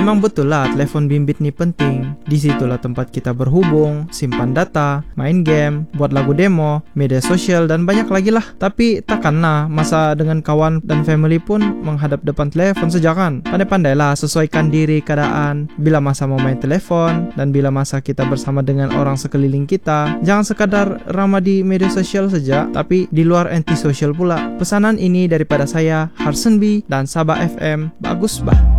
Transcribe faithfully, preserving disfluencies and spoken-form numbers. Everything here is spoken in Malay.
Memang betul lah telepon bimbit nih penting. Disitulah tempat kita berhubung, simpan data, main game, buat lagu demo, media sosial, dan banyak lagi lah. Tapi takkanlah masa dengan kawan dan family pun menghadap depan telepon saja kan. Pandai-pandailah sesuaikan diri keadaan. Bila masa mau main telepon, dan bila masa kita bersama dengan orang sekeliling kita. Jangan sekadar ramah di media sosial saja, tapi di luar anti-sosial pula. Pesanan ini daripada saya, Harsenbi dan Sabah F M. Bagus bah.